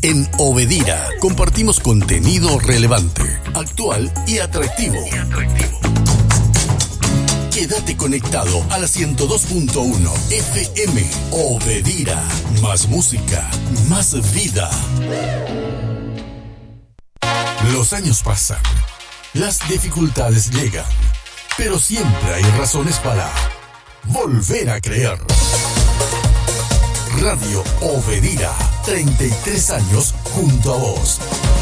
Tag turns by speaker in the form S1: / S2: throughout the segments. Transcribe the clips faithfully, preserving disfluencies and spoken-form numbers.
S1: En Obedira compartimos contenido relevante, actual y atractivo. Quédate conectado a la ciento dos punto uno F M. Obedira. Más música, más vida. Los años pasan, las dificultades llegan, pero siempre hay razones para volver a creer. Radio Obedira, treinta y tres años junto a vos.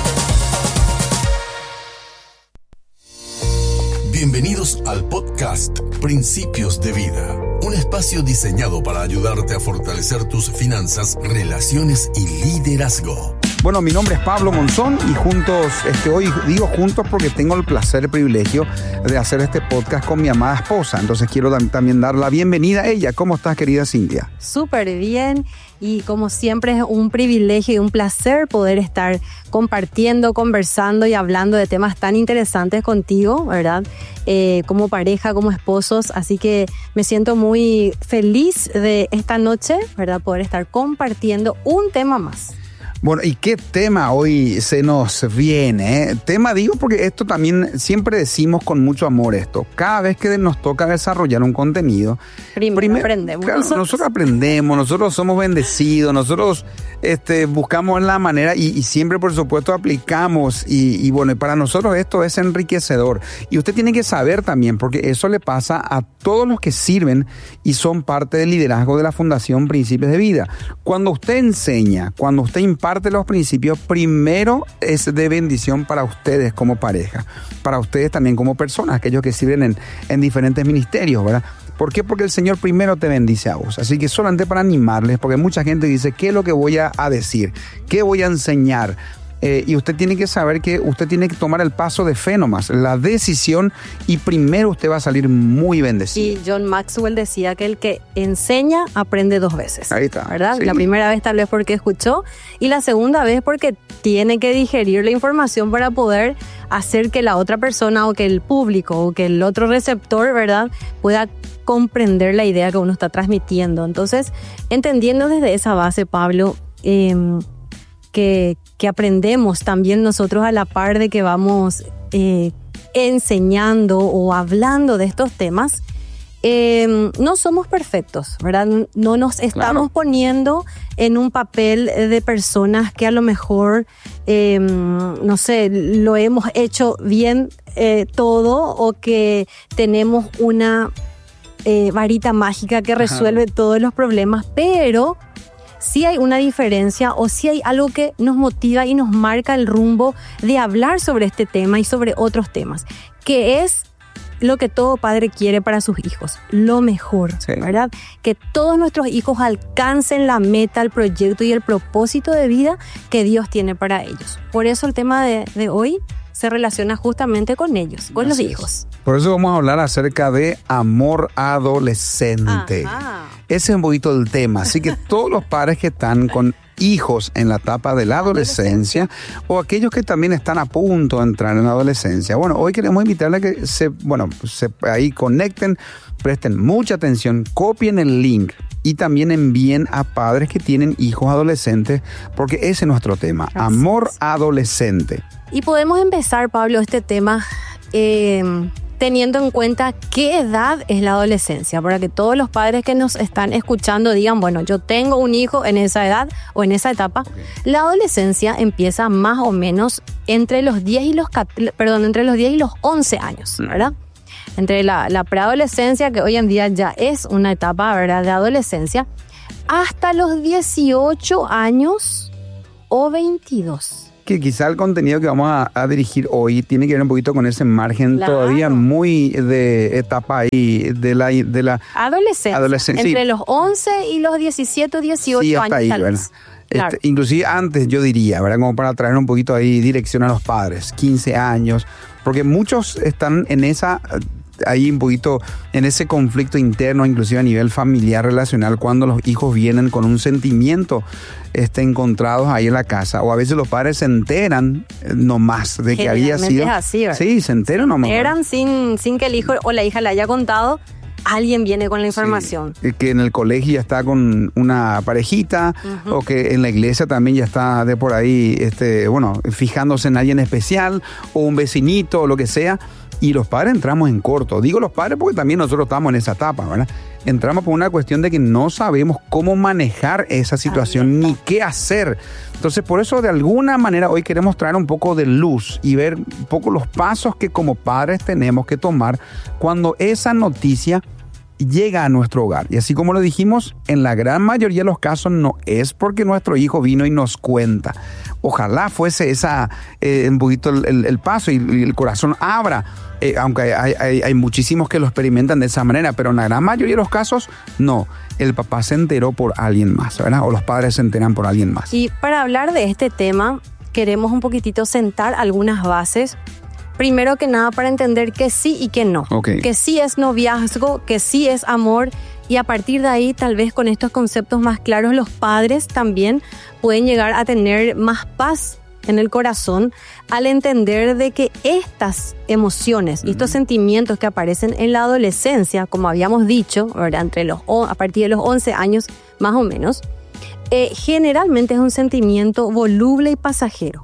S1: Bienvenidos al podcast Principios de Vida, un espacio diseñado para ayudarte a fortalecer tus finanzas, relaciones y liderazgo.
S2: Bueno, mi nombre es Pablo Monzón y juntos, este, hoy digo juntos porque tengo el placer y el privilegio de hacer este podcast con mi amada esposa. Entonces quiero también dar la bienvenida a ella. ¿Cómo estás, querida Cintia?
S3: Súper bien, y como siempre es un privilegio y un placer poder estar compartiendo, conversando y hablando de temas tan interesantes contigo, ¿verdad? Eh, como pareja, como esposos. Así que me siento muy feliz de esta noche, ¿verdad? Poder estar compartiendo un tema más.
S2: Bueno, ¿y qué tema hoy se nos viene? ¿eh? Tema digo porque esto también siempre decimos con mucho amor esto. Cada vez que nos toca desarrollar un contenido,
S3: primero, primero aprendemos.
S2: Claro, nosotros. nosotros aprendemos, nosotros somos bendecidos, nosotros este, buscamos la manera y, y siempre, por supuesto, aplicamos. Y, y bueno, para nosotros esto es enriquecedor. Y usted tiene que saber también, porque eso le pasa a todos los que sirven y son parte del liderazgo de la Fundación Principios de Vida. Cuando usted enseña, cuando usted imparte parte de los principios, primero es de bendición para ustedes como pareja, para ustedes también como personas, aquellos que sirven en, en diferentes ministerios, ¿verdad? ¿Por qué? Porque el Señor primero te bendice a vos. Así que solamente para animarles, porque mucha gente dice, ¿qué es lo que voy a, a decir? ¿Qué voy a enseñar? Eh, y usted tiene que saber que usted tiene que tomar el paso de fe nomás, la decisión, y primero usted va a salir muy bendecido.
S3: Y John Maxwell decía que el que enseña aprende dos veces.
S2: Ahí está.
S3: ¿Verdad?
S2: Sí.
S3: La primera vez tal vez porque escuchó, y la segunda vez porque tiene que digerir la información para poder hacer que la otra persona o que el público o que el otro receptor, ¿verdad?, pueda comprender la idea que uno está transmitiendo. Entonces, entendiendo desde esa base, Pablo, eh, que, que aprendemos también nosotros a la par de que vamos eh, enseñando o hablando de estos temas, eh, no somos perfectos, ¿verdad? No nos estamos claro. poniendo en un papel de personas que a lo mejor, eh, no sé, lo hemos hecho bien eh, todo, o que tenemos una eh, varita mágica que resuelve Ajá. todos los problemas, pero sí hay una diferencia, o sí hay algo que nos motiva y nos marca el rumbo de hablar sobre este tema y sobre otros temas, que es lo que todo padre quiere para sus hijos, lo mejor, sí. ¿verdad? Que todos nuestros hijos alcancen la meta, el proyecto y el propósito de vida que Dios tiene para ellos. Por eso el tema de, de hoy se relaciona justamente con ellos, con Así los hijos.
S2: Es. Por eso vamos a hablar acerca de amor adolescente. Ajá. Ese es un poquito el tema. Así que todos los padres que están con hijos en la etapa de la adolescencia, o aquellos que también están a punto de entrar en la adolescencia. Bueno, hoy queremos invitarles a que se, bueno, se, ahí conecten, presten mucha atención, copien el link y también envíen a padres que tienen hijos adolescentes, porque ese es nuestro tema, Gracias. Amor adolescente.
S3: Y podemos empezar, Pablo, este tema eh, teniendo en cuenta qué edad es la adolescencia, para que todos los padres que nos están escuchando digan, bueno, yo tengo un hijo en esa edad o en esa etapa. Okay. La adolescencia empieza más o menos entre los diez y los, perdón, entre los diez y los once años, ¿verdad? Entre la, la preadolescencia, que hoy en día ya es una etapa, ¿verdad?, de adolescencia, hasta los dieciocho años o veintidós.
S2: Que quizá el contenido que vamos a, a dirigir hoy tiene que ver un poquito con ese margen claro. todavía muy de etapa ahí de la, de la
S3: adolescencia, adolescencia. Entre sí. los once y los diecisiete, dieciocho sí, hasta años. Ahí, ¿verdad?
S2: Claro. Este, inclusive antes yo diría, ¿verdad?, como para traer un poquito ahí dirección a los padres, quince años, porque muchos están en esa ahí un poquito en ese conflicto interno, inclusive a nivel familiar, relacional, cuando los hijos vienen con un sentimiento este, encontrados ahí en la casa, o a veces los padres se enteran nomás de que había sido...
S3: Es así, ¿verdad?
S2: Sí, se enteran nomás.
S3: Se enteran sin, sin que el hijo o la hija le haya contado, alguien viene con la información.
S2: Sí, que en el colegio ya está con una parejita, uh-huh. o que en la iglesia también ya está de por ahí, este, bueno, fijándose en alguien especial, o un vecinito, o lo que sea. Y los padres entramos en corto. Digo los padres porque también nosotros estamos en esa etapa, ¿verdad? Entramos por una cuestión de que no sabemos cómo manejar esa situación ni qué hacer. Entonces, por eso, de alguna manera, hoy queremos traer un poco de luz y ver un poco los pasos que como padres tenemos que tomar cuando esa noticia llega a nuestro hogar. Y así como lo dijimos, en la gran mayoría de los casos no es porque nuestro hijo vino y nos cuenta. Ojalá fuese esa eh, un poquito el, el, el paso y, y el corazón abra. Eh, aunque hay, hay, hay muchísimos que lo experimentan de esa manera, pero en la gran mayoría de los casos, no. El papá se enteró por alguien más, ¿verdad? O los padres se enteran por alguien más.
S3: Y para hablar de este tema, queremos un poquitito sentar algunas bases. Primero que nada, para entender que sí y que no.
S2: Okay.
S3: Que sí es noviazgo, que sí es amor. Y a partir de ahí, tal vez con estos conceptos más claros, los padres también pueden llegar a tener más paz en el corazón al entender de que estas emociones y estos sentimientos que aparecen en la adolescencia, como habíamos dicho, ¿verdad? Entre los, a partir de los once años más o menos, eh, generalmente es un sentimiento voluble y pasajero.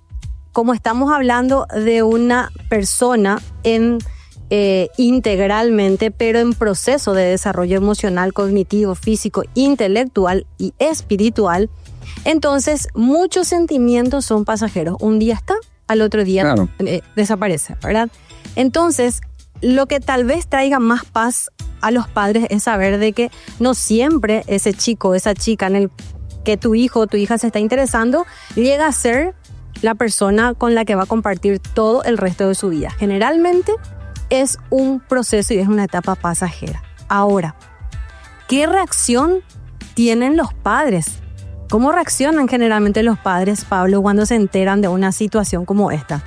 S3: Como estamos hablando de una persona en, eh, integralmente, pero en proceso de desarrollo emocional, cognitivo, físico, intelectual y espiritual, entonces muchos sentimientos son pasajeros. Un día está, al otro día
S2: claro.
S3: eh, desaparece, ¿verdad? Entonces, lo que tal vez traiga más paz a los padres es saber de que no siempre ese chico, esa chica en el que tu hijo o tu hija se está interesando, llega a ser la persona con la que va a compartir todo el resto de su vida. Generalmente es un proceso y es una etapa pasajera. Ahora, ¿qué reacción tienen los padres? ¿Cómo reaccionan generalmente los padres, Pablo, cuando se enteran de una situación como esta?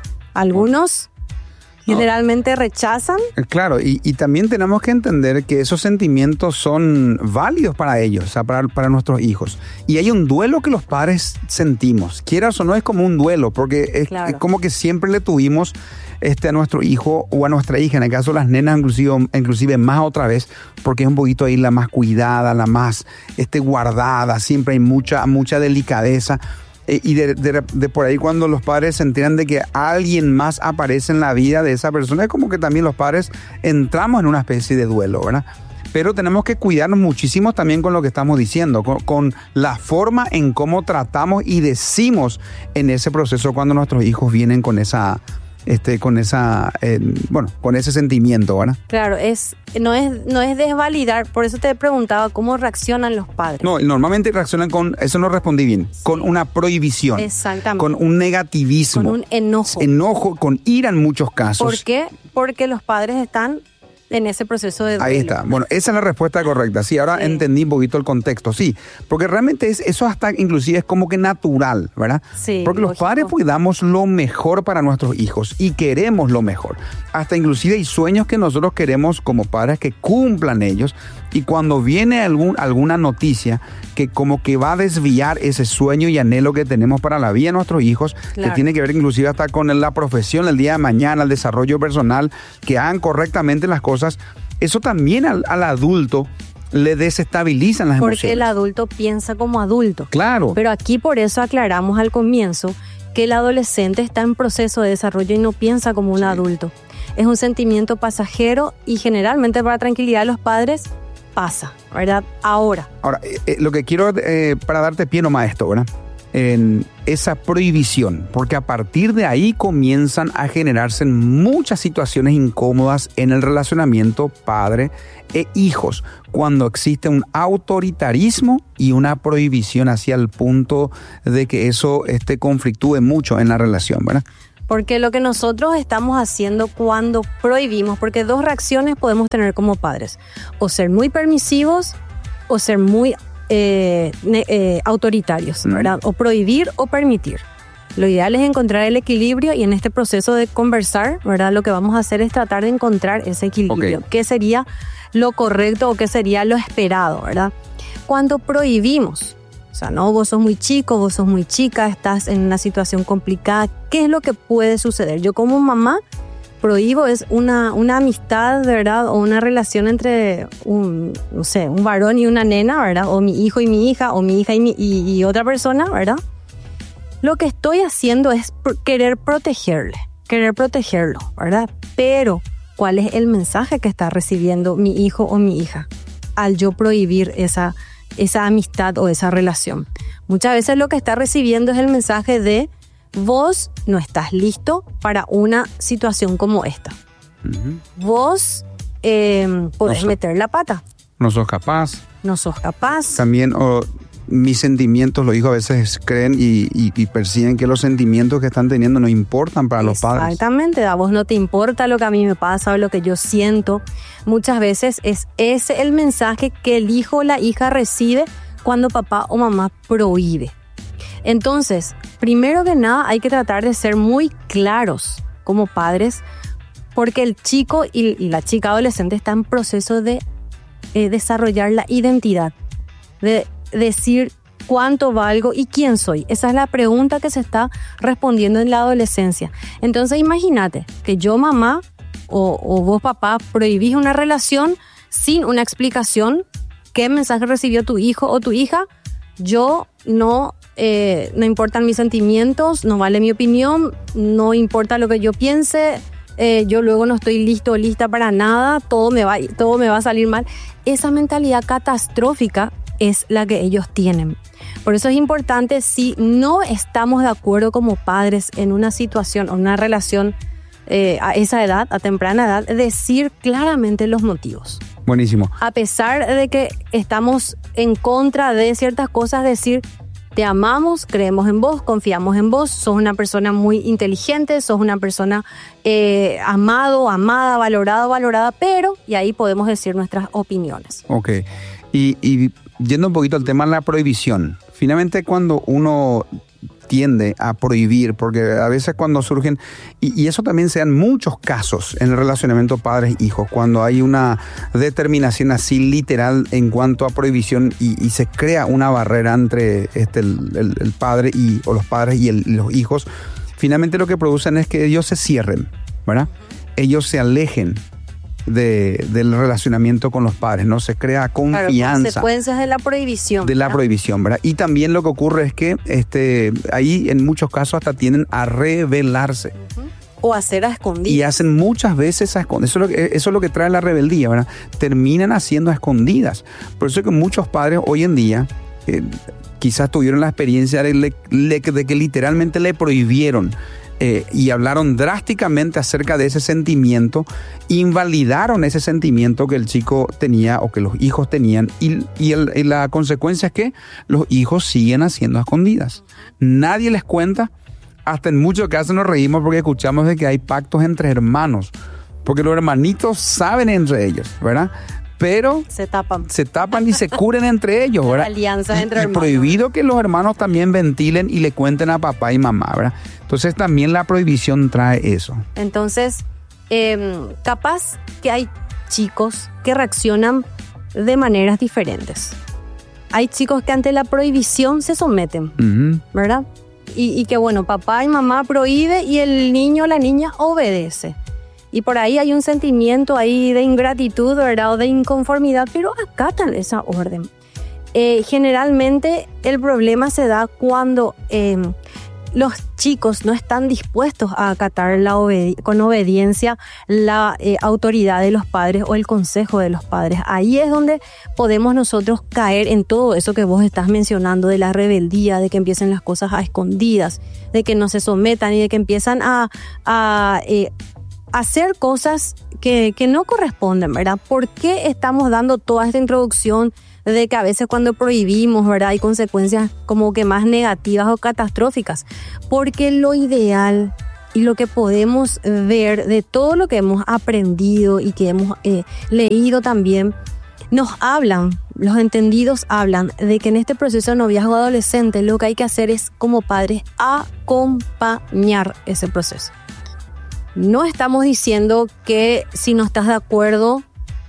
S3: Algunos generalmente rechazan.
S2: Claro, y, y también tenemos que entender que esos sentimientos son válidos para ellos, o sea, para, para nuestros hijos. Y hay un duelo que los padres sentimos, quieras o no, es como un duelo, porque es, claro. es como que siempre le tuvimos este, a nuestro hijo o a nuestra hija, en el caso de las nenas inclusive, inclusive más otra vez, porque es un poquito ahí la más cuidada, la más este, guardada, siempre hay mucha, mucha delicadeza. Y de, de, de por ahí cuando los padres se enteran de que alguien más aparece en la vida de esa persona, es como que también los padres entramos en una especie de duelo, ¿verdad? Pero tenemos que cuidarnos muchísimo también con lo que estamos diciendo, con, con la forma en cómo tratamos y decimos en ese proceso cuando nuestros hijos vienen con esa... Este, con esa, eh, bueno, con ese sentimiento, ¿verdad?
S3: Claro, es, no es, no es desvalidar, por eso te preguntaba cómo reaccionan los padres.
S2: No, normalmente reaccionan con, eso no respondí bien, sí. con una prohibición.
S3: Exactamente.
S2: Con un negativismo.
S3: Con un enojo.
S2: Enojo, con ira en muchos casos.
S3: ¿Por qué? Porque los padres están en ese proceso de duelo.
S2: Ahí está. Bueno, esa es la respuesta correcta. Sí, ahora sí. entendí un poquito el contexto. Sí, porque realmente es, eso hasta inclusive es como que natural, ¿verdad?
S3: Sí.
S2: Porque lógico. Los padres pues damos lo mejor para nuestros hijos y queremos lo mejor. Hasta inclusive hay sueños que nosotros queremos como padres que cumplan ellos, y cuando viene algún, alguna noticia que como que va a desviar ese sueño y anhelo que tenemos para la vida de nuestros hijos, claro. que tiene que ver inclusive hasta con la profesión el día de mañana, el desarrollo personal, que hagan correctamente las cosas, eso también al, al adulto le desestabilizan las
S3: Porque
S2: emociones.
S3: Porque el adulto piensa como adulto.
S2: Claro.
S3: Pero aquí por eso aclaramos al comienzo que el adolescente está en proceso de desarrollo y no piensa como un sí. adulto. Es un sentimiento pasajero y generalmente para tranquilidad de los padres pasa, ¿verdad? Ahora.
S2: Ahora, eh, lo que quiero, eh, para darte pie nomás esto, ¿verdad? En esa prohibición, porque a partir de ahí comienzan a generarse muchas situaciones incómodas en el relacionamiento padre e hijos, cuando existe un autoritarismo y una prohibición hacia el punto de que eso este, conflictúe mucho en la relación, ¿verdad?
S3: Porque lo que nosotros estamos haciendo cuando prohibimos, porque dos reacciones podemos tener como padres, o ser muy permisivos o ser muy eh, eh, autoritarios, ¿verdad? O prohibir o permitir. Lo ideal es encontrar el equilibrio y en este proceso de conversar, ¿verdad? Lo que vamos a hacer es tratar de encontrar ese equilibrio. Okay. ¿Qué sería lo correcto o qué sería lo esperado, ¿verdad? Cuando prohibimos, o sea, no, vos sos muy chico, vos sos muy chica, estás en una situación complicada, ¿qué es lo que puede suceder? Yo como mamá prohíbo es una, una amistad, ¿verdad? O una relación entre un, no sé, un varón y una nena, ¿verdad? O mi hijo y mi hija, o mi hija y, mi, y, y otra persona, ¿verdad? Lo que estoy haciendo es querer protegerle, querer protegerlo, ¿verdad? Pero, ¿cuál es el mensaje que está recibiendo mi hijo o mi hija al yo prohibir esa, esa amistad o esa relación? Muchas veces lo que está recibiendo es el mensaje de vos no estás listo para una situación como esta. Uh-huh. Vos eh, podés no so, meter la pata.
S2: No sos capaz.
S3: No sos capaz.
S2: También oh, mis sentimientos, los hijos a veces creen y, y, y perciben que los sentimientos que están teniendo no importan para los padres.
S3: Exactamente, a vos no te importa lo que a mí me pasa o lo que yo siento. Muchas veces es ese el mensaje que el hijo o la hija recibe cuando papá o mamá prohíbe. Entonces, primero que nada hay que tratar de ser muy claros como padres, porque el chico y, y la chica adolescente está en proceso de eh, desarrollar la identidad, de decir cuánto valgo y quién soy. Esa es la pregunta que se está respondiendo en la adolescencia. Entonces imagínate que yo mamá o, o vos papá prohibís una relación sin una explicación. ¿Qué mensaje recibió tu hijo o tu hija? Yo no, eh, no importan mis sentimientos, no vale mi opinión, no importa lo que yo piense, eh, yo luego no estoy listo o lista para nada, todo me va, todo me va a salir mal. Esa mentalidad catastrófica es la que ellos tienen. Por eso es importante, si no estamos de acuerdo como padres en una situación o una relación eh, a esa edad, a temprana edad, decir claramente los motivos.
S2: Buenísimo.
S3: A pesar de que estamos en contra de ciertas cosas, decir, te amamos, creemos en vos, confiamos en vos, sos una persona muy inteligente, sos una persona eh, amado, amada, valorado, valorada, pero, y ahí podemos decir nuestras opiniones.
S2: Ok. Y, y yendo un poquito al tema de la prohibición, finalmente cuando uno tiende a prohibir, porque a veces cuando surgen, y, y eso también se da en muchos casos en el relacionamiento padres-hijos, cuando hay una determinación así literal en cuanto a prohibición y, y se crea una barrera entre este, el, el, el padre y, o los padres y, el, y los hijos, finalmente lo que producen es que ellos se cierren, ¿verdad? Ellos se alejen De, del relacionamiento con los padres, ¿no? Se crea confianza.
S3: Claro, consecuencias de la prohibición.
S2: De la ¿verdad? prohibición, ¿verdad? Y también lo que ocurre es que este, ahí en muchos casos hasta tienden a rebelarse.
S3: Uh-huh. O hacer a escondidas.
S2: Y hacen muchas veces a escondidas. Eso es lo que, eso es lo que trae la rebeldía, ¿verdad? Terminan haciendo a escondidas. Por eso es que muchos padres hoy en día eh, quizás tuvieron la experiencia de, le, de que literalmente le prohibieron Eh, y hablaron drásticamente acerca de ese sentimiento, invalidaron ese sentimiento que el chico tenía o que los hijos tenían y, y, el, y la consecuencia es que los hijos siguen haciendo a escondidas. Nadie les cuenta, hasta en muchos casos nos reímos porque escuchamos de que hay pactos entre hermanos, porque los hermanitos saben entre ellos, ¿verdad? Pero
S3: se tapan.
S2: Se tapan y se cubren entre ellos, ¿verdad?
S3: Alianzas entre hermanos.
S2: Es prohibido que los hermanos también ventilen y le cuenten a papá y mamá, ¿verdad? Entonces también la prohibición trae eso.
S3: Entonces, eh, capaz que hay chicos que reaccionan de maneras diferentes. Hay chicos que ante la prohibición se someten, uh-huh. ¿verdad? Y, y que bueno, papá y mamá prohíbe y el niño o la niña obedece. Y por ahí hay un sentimiento ahí de ingratitud, ¿verdad? O de inconformidad, pero acatan esa orden. Eh, generalmente el problema se da cuando eh, los chicos no están dispuestos a acatar la obedi- con obediencia la eh, autoridad de los padres o el consejo de los padres. Ahí es donde podemos nosotros caer en todo eso que vos estás mencionando, de la rebeldía, de que empiecen las cosas a escondidas, de que no se sometan y de que empiezan a... a eh, hacer cosas que, que no corresponden, ¿verdad? ¿Por qué estamos dando toda esta introducción de que a veces cuando prohibimos, ¿verdad?, hay consecuencias como que más negativas o catastróficas? Porque lo ideal y lo que podemos ver de todo lo que hemos aprendido y que hemos eh, leído también, nos hablan, los entendidos hablan de que en este proceso de noviazgo adolescente lo que hay que hacer es, como padres, acompañar ese proceso. No estamos diciendo que si no estás de acuerdo,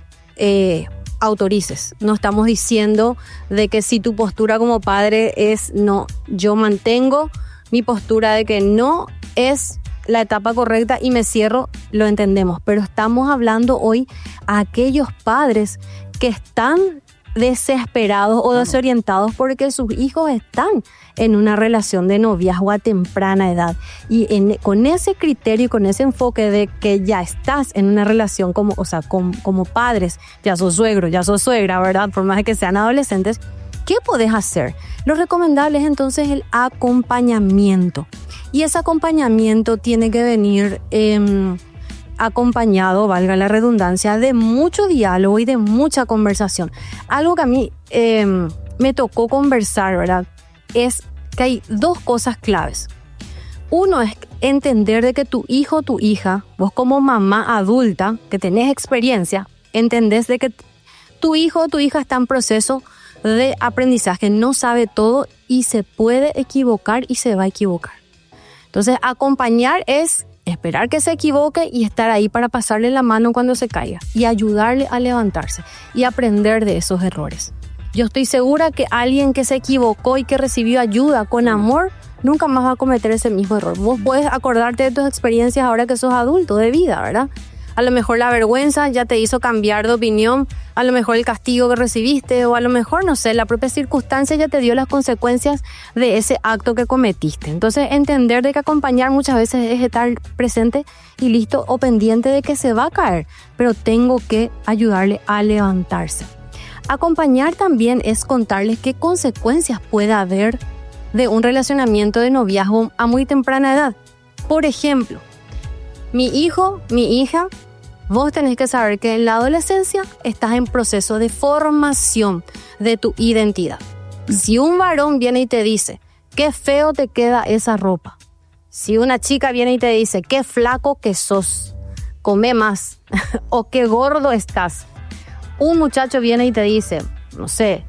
S3: eh, autorices. No estamos diciendo de que si tu postura como padre es no, yo mantengo mi postura de que no es la etapa correcta y me cierro, lo entendemos. Pero estamos hablando hoy a aquellos padres que están desesperados o desorientados porque sus hijos están en una relación de noviazgo a temprana edad. Y en, con ese criterio y con ese enfoque de que ya estás en una relación como, o sea, como, como padres, ya sos suegro, ya sos suegra, ¿verdad? Por más de que sean adolescentes, ¿qué podés hacer? Lo recomendable es entonces el acompañamiento. Y ese acompañamiento tiene que venir eh, acompañado, valga la redundancia, de mucho diálogo y de mucha conversación. Algo que a mí eh, me tocó conversar, ¿verdad? Es que hay dos cosas claves. Uno es entender de que tu hijo o tu hija, vos como mamá adulta que tenés experiencia, entendés de que tu hijo o tu hija está en proceso de aprendizaje, no sabe todo y se puede equivocar y se va a equivocar. Entonces, acompañar es esperar que se equivoque y estar ahí para pasarle la mano cuando se caiga y ayudarle a levantarse y aprender de esos errores. Yo estoy segura que alguien que se equivocó y que recibió ayuda con amor nunca más va a cometer ese mismo error. Vos puedes acordarte de tus experiencias ahora que sos adulto de vida, ¿verdad? A lo mejor la vergüenza ya te hizo cambiar de opinión, a lo mejor el castigo que recibiste o a lo mejor, no sé, la propia circunstancia ya te dio las consecuencias de ese acto que cometiste. Entonces, entender de que acompañar muchas veces es estar presente y listo o pendiente de que se va a caer, pero tengo que ayudarle a levantarse. Acompañar también es contarles qué consecuencias puede haber de un relacionamiento de noviazgo a muy temprana edad. Por ejemplo, mi hijo, mi hija, vos tenés que saber que en la adolescencia estás en proceso de formación de tu identidad. Si un varón viene y te dice, qué feo te queda esa ropa. Si una chica viene y te dice, qué flaco que sos, come más, o qué gordo estás. Un muchacho viene y te dice, no sé,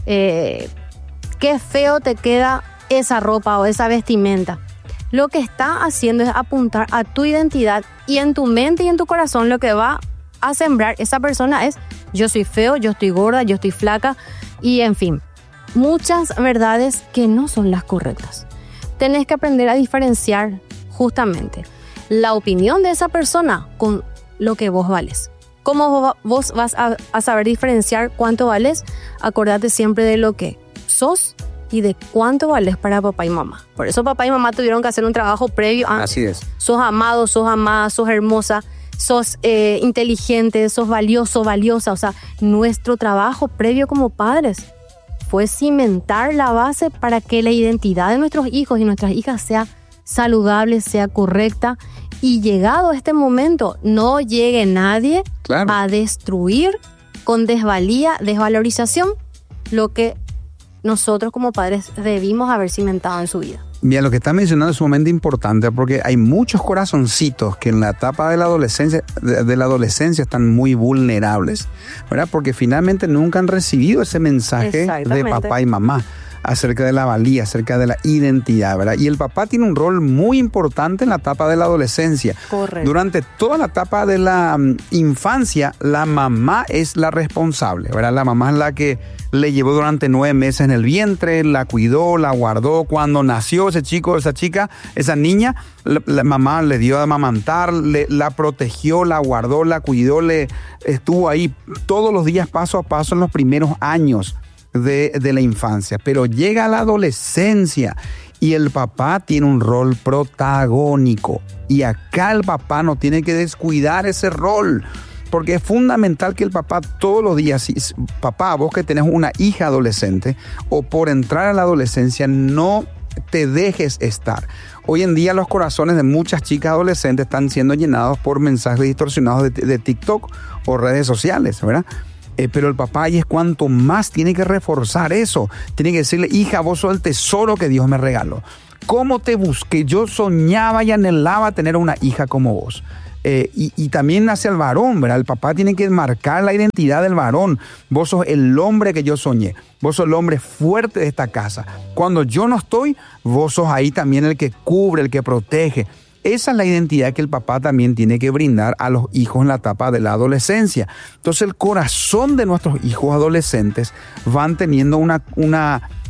S3: eh, qué feo te queda esa ropa o esa vestimenta. Lo que está haciendo es apuntar a tu identidad y en tu mente y en tu corazón lo que va a sembrar esa persona es yo soy feo, yo estoy gorda, yo estoy flaca y en fin, muchas verdades que no son las correctas. Tenés que aprender a diferenciar justamente la opinión de esa persona con lo que vos vales. ¿Cómo vos vas a, a saber diferenciar cuánto vales? Acordate siempre de lo que sos y de cuánto vales para papá y mamá. Por eso papá y mamá tuvieron que hacer un trabajo previo a...
S2: Así es.
S3: Sos amado, sos amada, sos hermosa, sos eh, inteligente, sos valioso, valiosa. O sea, nuestro trabajo previo como padres fue cimentar la base para que la identidad de nuestros hijos y nuestras hijas sea saludable, sea correcta. Y llegado a este momento, no llegue nadie claro. a destruir con desvalía, desvalorización, lo que nosotros como padres debimos haber cimentado en su vida.
S2: Bien, lo que está mencionando es sumamente importante porque hay muchos corazoncitos que en la etapa de la adolescencia, de, de la adolescencia están muy vulnerables, ¿verdad? Porque finalmente nunca han recibido ese mensaje de papá y mamá acerca de la valía, acerca de la identidad, ¿verdad? Y el papá tiene un rol muy importante en la etapa de la adolescencia.
S3: Correcto.
S2: Durante toda la etapa de la um, infancia, la mamá es la responsable, ¿verdad? La mamá es la que le llevó durante nueve meses en el vientre, la cuidó, la guardó. Cuando nació ese chico, esa chica, esa niña, la, la mamá le dio a amamantar, le, la protegió, la guardó, la cuidó, le estuvo ahí todos los días paso a paso en los primeros años de, de la infancia. Pero llega la adolescencia y el papá tiene un rol protagónico. Y acá el papá no tiene que descuidar ese rol. Porque es fundamental que el papá todos los días, si, papá, vos que tenés una hija adolescente o por entrar a la adolescencia, no te dejes estar. Hoy en día los corazones de muchas chicas adolescentes están siendo llenados por mensajes distorsionados de, de TikTok o redes sociales, ¿verdad? Eh, pero el papá ahí es cuanto más tiene que reforzar eso. Tiene que decirle, hija, vos sos el tesoro que Dios me regaló. ¿Cómo te busqué? Yo soñaba y anhelaba tener una hija como vos. Eh, y, y también hacia el varón, ¿verdad? El papá tiene que marcar la identidad del varón. Vos sos el hombre que yo soñé. Vos sos el hombre fuerte de esta casa. Cuando yo no estoy, vos sos ahí también el que cubre, el que protege. Esa es la identidad que el papá también tiene que brindar a los hijos en la etapa de la adolescencia. Entonces el corazón de nuestros hijos adolescentes van teniendo una, una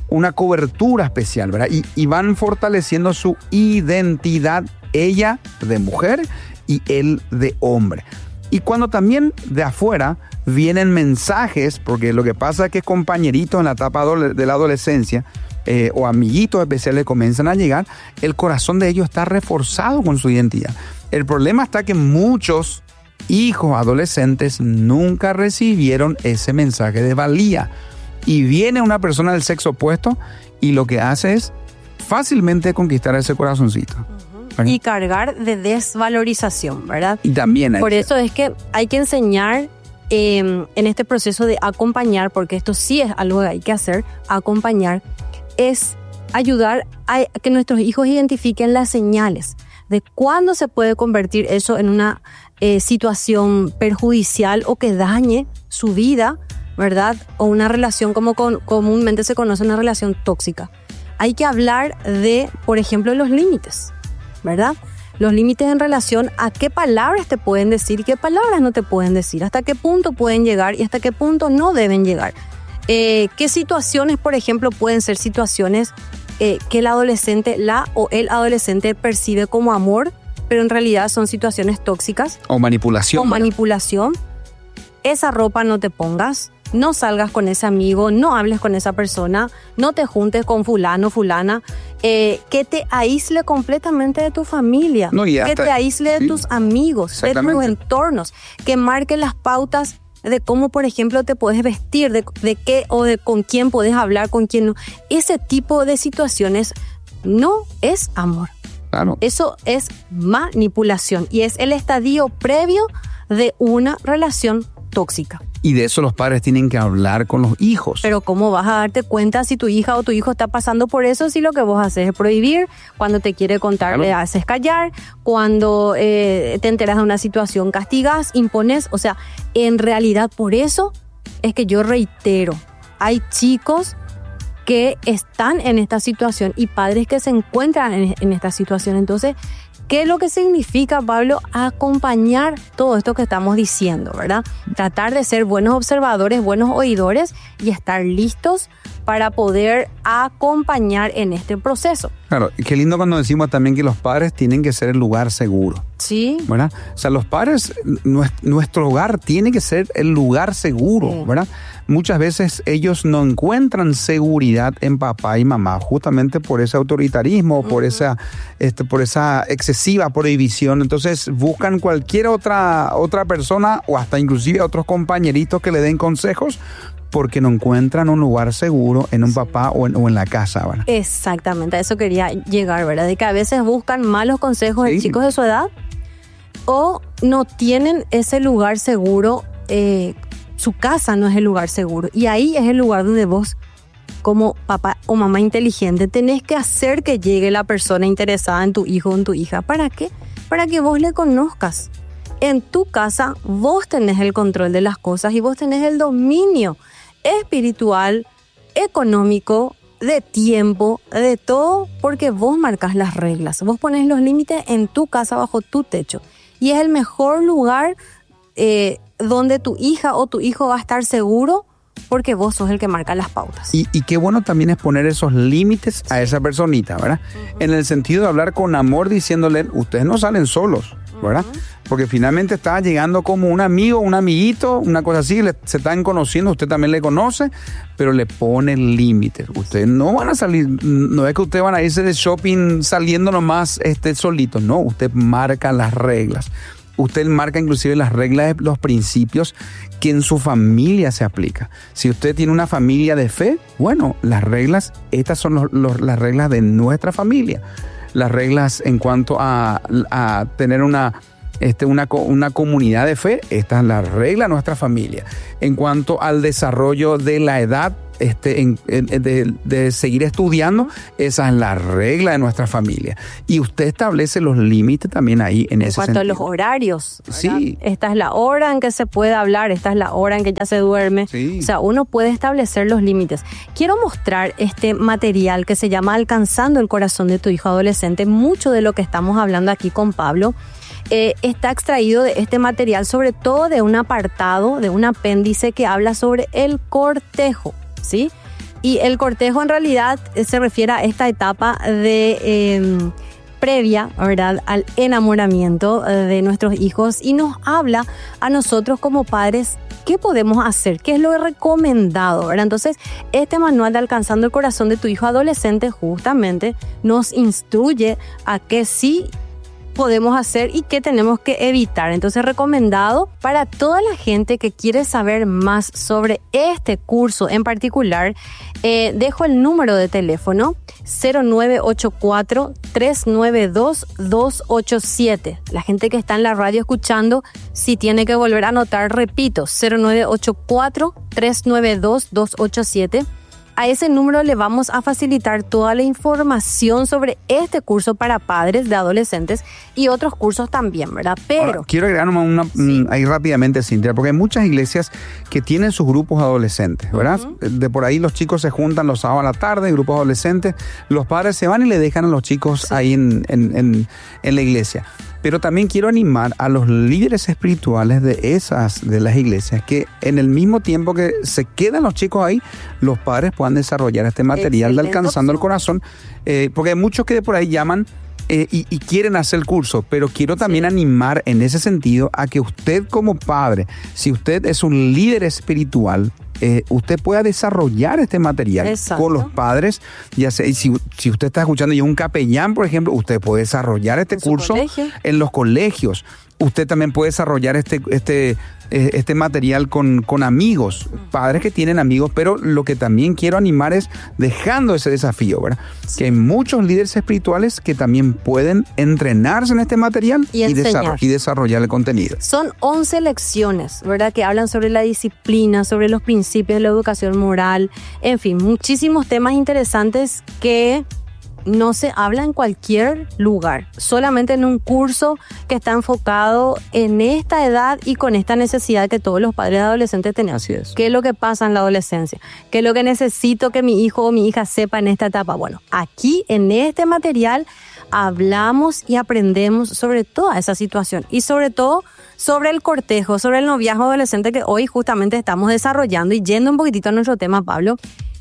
S2: una cobertura especial, ¿verdad? Y, y van fortaleciendo su identidad, ella de mujer y él de hombre. Y cuando también de afuera vienen mensajes, porque lo que pasa es que compañeritos en la etapa de la adolescencia eh, o amiguitos especiales comienzan a llegar, el corazón de ellos está reforzado con su identidad. El problema está que muchos hijos adolescentes nunca recibieron ese mensaje de valía. Y viene una persona del sexo opuesto y lo que hace es fácilmente conquistar ese corazoncito.
S3: ¿verdad? Y cargar de desvalorización, ¿verdad?
S2: Y también hay
S3: Por
S2: que...
S3: eso es que hay que enseñar eh, en este proceso de acompañar, porque esto sí es algo que hay que hacer, acompañar, es ayudar a que nuestros hijos identifiquen las señales de cuándo se puede convertir eso en una eh, situación perjudicial o que dañe su vida, ¿verdad? O una relación como con, comúnmente se conoce, una relación tóxica. Hay que hablar de, por ejemplo, los límites, ¿verdad? Los límites en relación a qué palabras te pueden decir y qué palabras no te pueden decir, hasta qué punto pueden llegar y hasta qué punto no deben llegar. Eh, qué situaciones, por ejemplo, pueden ser situaciones eh, que el adolescente, la o el adolescente percibe como amor, pero en realidad son situaciones tóxicas.
S2: O manipulación.
S3: O manipulación. Esa ropa no te pongas, no salgas con ese amigo, no hables con esa persona, no te juntes con fulano, fulana, eh, que te aísle completamente de tu familia,
S2: no, y hasta,
S3: que te aísle de sí, tus amigos, de tus entornos, que marque las pautas de cómo, por ejemplo, te puedes vestir, de, de qué o de con quién puedes hablar, con quién no. Ese tipo de situaciones no es amor.
S2: Claro.
S3: Eso es manipulación y es el estadio previo de una relación tóxica.
S2: Y de eso los padres tienen que hablar con los hijos.
S3: Pero ¿cómo vas a darte cuenta si tu hija o tu hijo está pasando por eso si lo que vos haces es prohibir? Cuando te quiere contar, claro, le haces callar. Cuando eh, te enteras de una situación, castigas, impones. O sea, en realidad por eso es que yo reitero, hay chicos que están en esta situación y padres que se encuentran en, en esta situación. Entonces, ¿qué es lo que significa, Pablo, acompañar todo esto que estamos diciendo, verdad? Tratar de ser buenos observadores, buenos oidores y estar listos para poder acompañar en este proceso.
S2: Claro, y qué lindo cuando decimos también que los padres tienen que ser el lugar seguro.
S3: Sí.
S2: ¿Verdad? O sea, los padres, nuestro hogar tiene que ser el lugar seguro, sí, ¿verdad? Muchas veces ellos no encuentran seguridad en papá y mamá, justamente por ese autoritarismo, uh-huh, por esa, este, por esa excesiva prohibición. Entonces buscan cualquier otra, otra persona o hasta inclusive otros compañeritos que le den consejos, porque no encuentran un lugar seguro en un sí, papá o en, o en la casa, ¿verdad?
S3: Exactamente, a eso quería llegar, ¿verdad? De que a veces buscan malos consejos sí, en chicos de su edad o no tienen ese lugar seguro, eh, su casa no es el lugar seguro. Y ahí es el lugar donde vos, como papá o mamá inteligente, tenés que hacer que llegue la persona interesada en tu hijo o en tu hija. ¿Para qué? Para que vos le conozcas. En tu casa vos tenés el control de las cosas y vos tenés el dominio espiritual, económico, de tiempo, de todo, porque vos marcas las reglas. Vos pones los límites en tu casa, bajo tu techo. Y es el mejor lugar eh, donde tu hija o tu hijo va a estar seguro, porque vos sos el que marca las pautas.
S2: Y, y qué bueno también es poner esos límites a esa personita, ¿verdad? Uh-huh. En el sentido de hablar con amor, diciéndole, ustedes no salen solos, ¿verdad? Uh-huh. Porque finalmente está llegando como un amigo, un amiguito, una cosa así, le, se están conociendo, usted también le conoce, pero le pone límites. Ustedes no van a salir, no es que ustedes van a irse de shopping saliendo nomás este, solitos, no, usted marca las reglas. Usted marca inclusive las reglas, los principios que en su familia se aplica. Si usted tiene una familia de fe, bueno, las reglas, estas son los, los, las reglas de nuestra familia. Las reglas en cuanto a, a tener una, este, una, una comunidad de fe, esta es la regla de nuestra familia. En cuanto al desarrollo de la edad, Este, en, en, de, de seguir estudiando, esa es la regla de nuestra familia. Y usted establece los límites también ahí en, en ese sentido. En
S3: cuanto a los horarios, ¿verdad?
S2: Sí.
S3: Esta es la hora en que se puede hablar, esta es la hora en que ya se duerme.
S2: Sí.
S3: O sea, uno puede establecer los límites. Quiero mostrar este material que se llama Alcanzando el corazón de tu hijo adolescente. Mucho de lo que estamos hablando aquí con Pablo Eh, está extraído de este material, sobre todo de un apartado, de un apéndice que habla sobre el cortejo, ¿sí? Y el cortejo en realidad se refiere a esta etapa de eh, previa, ¿verdad?, al enamoramiento de nuestros hijos y nos habla a nosotros como padres qué podemos hacer, qué es lo recomendado, ¿verdad? Entonces, este manual de Alcanzando el Corazón de tu Hijo Adolescente justamente nos instruye a qué sí podemos hacer y qué tenemos que evitar. Entonces, recomendado para toda la gente que quiere saber más sobre este curso en particular, eh, dejo el número de teléfono cero nueve ocho cuatro, tres nueve dos, dos ocho siete. La gente que está en la radio escuchando, si tiene que volver a anotar, repito, cero nueve ocho cuatro, tres nueve dos, dos ocho siete. A ese número le vamos a facilitar toda la información sobre este curso para padres de adolescentes y otros cursos también, ¿verdad? Pero
S2: ahora, quiero agregar una, una sí. ahí rápidamente, Cintia, porque hay muchas iglesias que tienen sus grupos adolescentes, ¿verdad? Uh-huh. De por ahí los chicos se juntan los sábados a la tarde, grupos adolescentes, los padres se van y le dejan a los chicos sí. ahí en, en, en, en la iglesia. Pero también quiero animar a los líderes espirituales de esas, de las iglesias, que en el mismo tiempo que se quedan los chicos ahí, los padres puedan desarrollar este material Excelente. de Alcanzando el Corazón, eh, porque hay muchos que de por ahí llaman eh, y, y quieren hacer el curso, pero quiero también sí. animar en ese sentido a que usted como padre, si usted es un líder espiritual, Eh, usted pueda desarrollar este material Exacto. con los padres, ya sea, si, si usted está escuchando y es un capellán, por ejemplo, usted puede desarrollar este curso en los colegios. Usted también puede desarrollar este, este, este material con, con amigos, padres que tienen amigos, pero lo que también quiero animar es dejando ese desafío, ¿verdad? Sí. Que hay muchos líderes espirituales que también pueden entrenarse en este material y, y, desarroll- y desarrollar el contenido.
S3: Son once lecciones, ¿verdad? Que hablan sobre la disciplina, sobre los principios de la educación moral, en fin, muchísimos temas interesantes que no se habla en cualquier lugar, solamente en un curso que está enfocado en esta edad y con esta necesidad que todos los padres de adolescentes tenemos.
S2: Así es.
S3: ¿Qué es lo que pasa en la adolescencia? ¿Qué es lo que necesito que mi hijo o mi hija sepa en esta etapa? Bueno, aquí en este material hablamos y aprendemos sobre toda esa situación y sobre todo sobre el cortejo, sobre el noviazgo adolescente que hoy justamente estamos desarrollando y yendo un poquitito a nuestro tema, Pablo.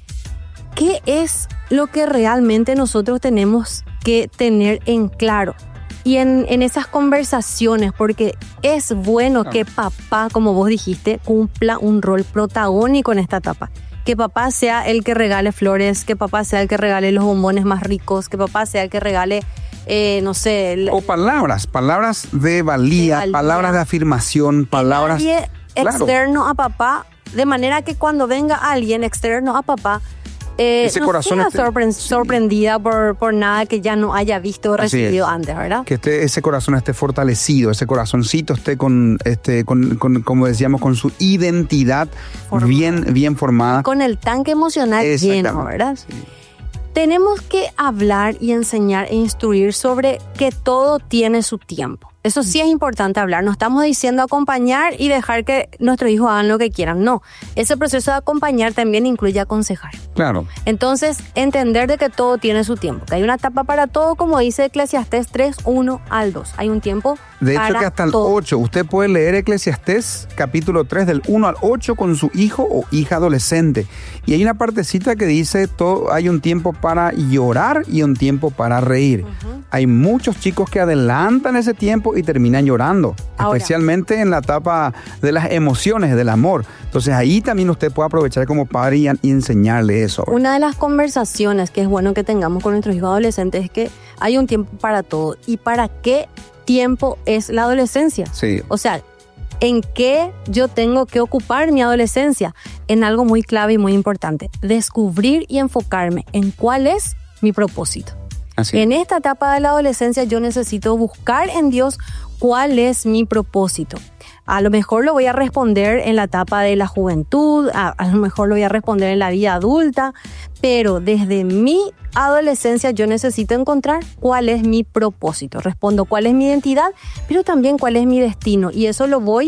S3: ¿Qué es lo que realmente nosotros tenemos que tener en claro? Y en, en esas conversaciones, porque es bueno que papá, como vos dijiste, cumpla un rol protagónico en esta etapa. Que papá sea el que regale flores, que papá sea el que regale los bombones más ricos, que papá sea el que regale, eh, no sé... El,
S2: o palabras, palabras de valía, de valía, palabras de afirmación, palabras...
S3: Nadie claro. externo a papá, de manera que cuando venga alguien externo a papá, Eh,
S2: ese
S3: no
S2: corazón
S3: sea
S2: esté,
S3: sorpre-
S2: sí.
S3: sorprendida por, por nada que ya no haya visto o recibido antes, ¿verdad?
S2: Que esté, ese corazón esté fortalecido, ese corazoncito esté con, este, con, con como decíamos, con su identidad formada. bien, bien formada.
S3: Con el tanque emocional lleno, ¿verdad? Sí. Tenemos que hablar y enseñar e instruir sobre que todo tiene su tiempo. Eso sí es importante hablar. No estamos diciendo acompañar y dejar que nuestros hijos hagan lo que quieran. No. Ese proceso de acompañar también incluye aconsejar.
S2: Claro.
S3: Entonces, entender de que todo tiene su tiempo. Que hay una etapa para todo, como dice Eclesiastés tres, uno al dos. Hay un tiempo
S2: de
S3: para
S2: hecho, que hasta el
S3: todo.
S2: ocho. Usted puede leer Eclesiastés capítulo tres del uno al ocho con su hijo o hija adolescente. Y hay una partecita que dice, todo, hay un tiempo para llorar y un tiempo para reír. Uh-huh. Hay muchos chicos que adelantan ese tiempo y terminan llorando, Ahora. especialmente en la etapa de las emociones, del amor. Entonces ahí también usted puede aprovechar como padre y, y enseñarle eso.
S3: Una de las conversaciones que es bueno que tengamos con nuestros hijos adolescentes es que hay un tiempo para todo. ¿Y para qué tiempo es la adolescencia?
S2: Sí.
S3: O sea, ¿en qué yo tengo que ocupar mi adolescencia? En algo muy clave y muy importante. Descubrir y enfocarme en cuál es mi propósito.
S2: Así.
S3: En esta etapa de la adolescencia yo necesito buscar en Dios cuál es mi propósito. A lo mejor lo voy a responder en la etapa de la juventud, a, a lo mejor lo voy a responder en la vida adulta, pero desde mi adolescencia yo necesito encontrar cuál es mi propósito. Respondo cuál es mi identidad, pero también cuál es mi destino. Y eso lo voy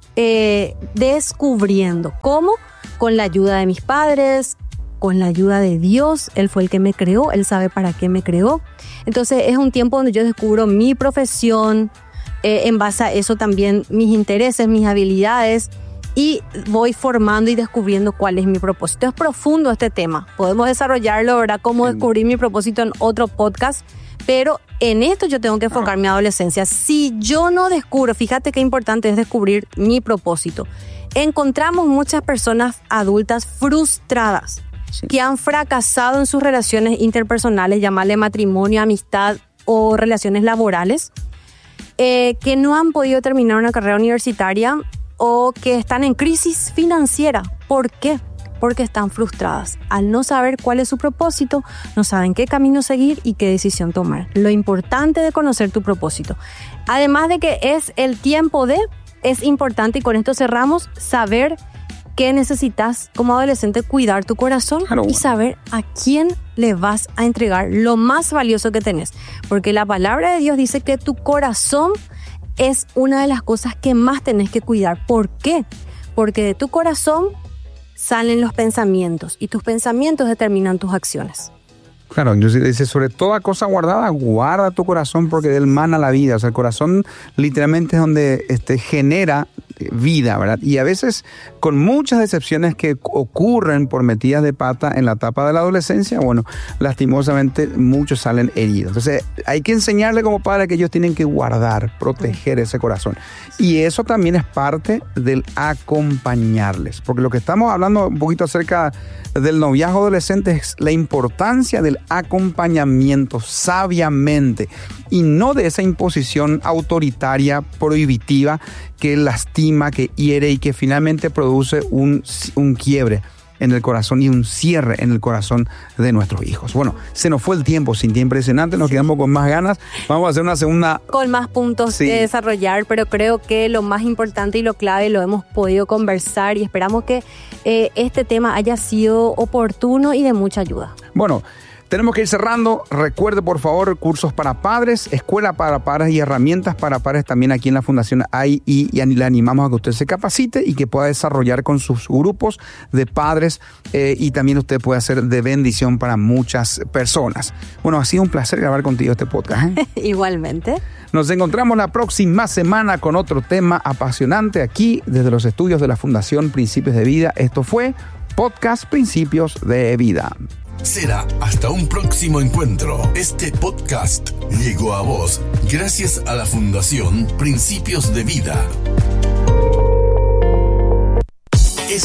S3: eh, descubriendo. ¿Cómo? Con la ayuda de mis padres, con la ayuda de Dios. Él fue el que me creó, Él sabe para qué me creó. Entonces es un tiempo donde yo descubro mi profesión, eh, en base a eso también mis intereses, mis habilidades, y voy formando y descubriendo cuál es mi propósito. Es profundo este tema. Podemos desarrollarlo, ¿verdad? Cómo descubrir mi propósito en otro podcast. Pero en esto yo tengo que enfocar mi adolescencia. Si yo no descubro, fíjate qué importante es descubrir mi propósito. Encontramos muchas personas adultas frustradas, sí, que han fracasado en sus relaciones interpersonales, llamarle matrimonio, amistad o relaciones laborales, eh, que no han podido terminar una carrera universitaria o que están en crisis financiera. ¿Por qué? Porque están frustradas. Al no saber cuál es su propósito, no saben qué camino seguir y qué decisión tomar. Lo importante de conocer tu propósito. Además de que es el tiempo de, es importante, y con esto cerramos, saber que necesitas como adolescente cuidar tu corazón claro. y saber a quién le vas a entregar lo más valioso que tenés. Porque la palabra de Dios dice que tu corazón es una de las cosas que más tenés que cuidar. ¿Por qué? Porque de tu corazón salen los pensamientos y tus pensamientos determinan tus acciones.
S2: Claro, entonces dice, sobre toda cosa guardada, guarda tu corazón porque de él mana la vida. O sea, el corazón literalmente es donde este, genera vida, ¿verdad? Y a veces con muchas decepciones que ocurren por metidas de pata en la etapa de la adolescencia, bueno, lastimosamente muchos salen heridos. Entonces hay que enseñarle como padre que ellos tienen que guardar, proteger ese corazón. Y eso también es parte del acompañarles. Porque lo que estamos hablando un poquito acerca del noviazgo adolescente es la importancia del acompañamiento sabiamente y no de esa imposición autoritaria, prohibitiva, que lastima, que hiere y que finalmente produce un, un quiebre en el corazón y un cierre en el corazón de nuestros hijos. Bueno, se nos fue el tiempo, sin tiempo impresionante, nos quedamos con más ganas. Vamos a hacer una segunda...
S3: Con más puntos sí. de desarrollar, pero creo que lo más importante y lo clave lo hemos podido conversar y esperamos que eh, este tema haya sido oportuno y de mucha ayuda.
S2: Bueno, tenemos que ir cerrando. Recuerde, por favor, cursos para padres, escuela para padres y herramientas para padres también aquí en la Fundación hay y, y le animamos a que usted se capacite y que pueda desarrollar con sus grupos de padres eh, y también usted puede hacer de bendición para muchas personas. Bueno, ha sido un placer grabar contigo este podcast, ¿eh?
S3: Igualmente.
S2: Nos encontramos la próxima semana con otro tema apasionante aquí desde los estudios de la Fundación Principios de Vida. Esto fue Podcast Principios de Vida.
S1: Será hasta un próximo encuentro. Este podcast llegó a vos gracias a la Fundación Principios de Vida.